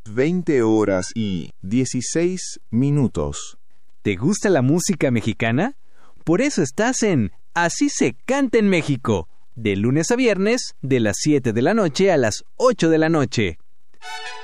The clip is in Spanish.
20:16. ¿Te gusta la música mexicana? Por eso estás en Así se canta en México, de lunes a viernes, de las 7 de la noche a las 8 de la noche.